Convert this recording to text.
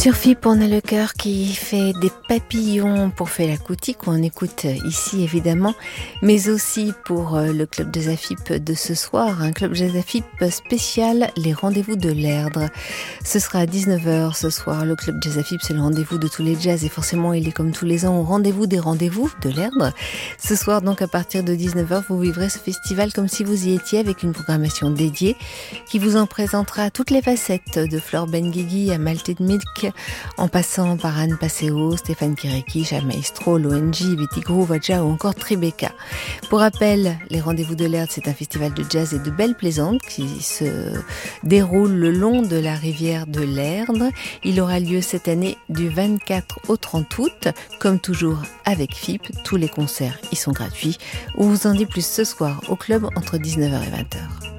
Sur FIP, on a le cœur qui fait des papillons pour Fela Kuti, qu'on écoute ici évidemment, mais aussi pour le club jazz FIP de ce soir, un club jazz FIP spécial, les rendez-vous de l'Erdre. Ce sera à 19h ce soir. Le club jazz FIP, c'est le rendez-vous de tous les jazz et forcément il est comme tous les ans au rendez-vous des rendez-vous de l'Erdre. Ce soir donc à partir de 19h, vous vivrez ce festival comme si vous y étiez, avec une programmation dédiée qui vous en présentera toutes les facettes, de Flore Benguigui à Malte Milk, en passant par Anne Passeo, Stéphane Kireki, Chab Maestro, l'ONG, Betty Groove, Adja ou encore Tribeca. Pour rappel, les Rendez-vous de l'Erdre, c'est un festival de jazz et de belle plaisante qui se déroule le long de la rivière de l'Erdre. Il aura lieu cette année du 24 au 30 août. Comme toujours avec FIP, tous les concerts y sont gratuits. On vous en dit plus ce soir au club entre 19h et 20h.